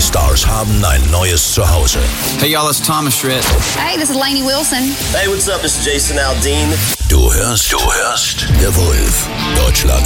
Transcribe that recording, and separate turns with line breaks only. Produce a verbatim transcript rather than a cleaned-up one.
Stars haben ein neues Zuhause.
Hey y'all, it's Thomas Schritt.
Hey, this is Lainey Wilson.
Hey, what's up? This is Jason Aldean.
Du hörst, du hörst The Wolf, Deutschland